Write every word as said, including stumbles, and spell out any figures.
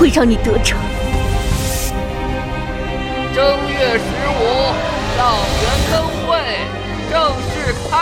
会让你得逞。 正月十五，上元灯会正式开